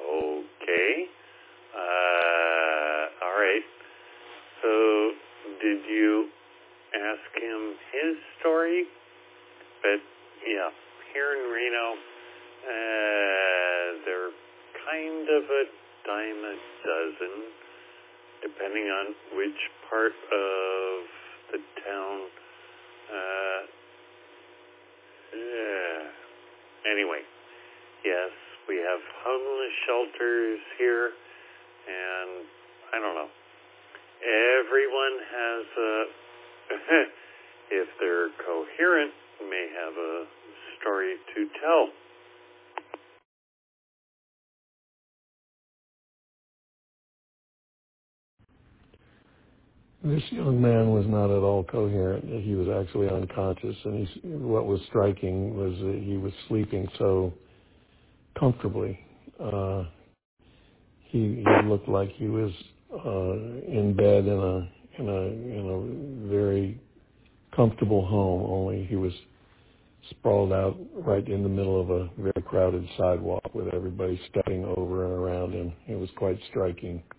Okay. All right. So, did you ask him his story? But, yeah, here in Reno, they're kind of a dime a dozen, depending on which part of the town. Anyway, yes, we have homeless shelters here, and I don't know. Everyone has if they're coherent, may have a story to tell. This young man was not at all coherent. He was actually unconscious, and what was striking was that he was sleeping so comfortably. He looked like he was in bed in a very comfortable home. Only he was sprawled out right in the middle of a very crowded sidewalk with everybody stepping over and around him. It was quite striking.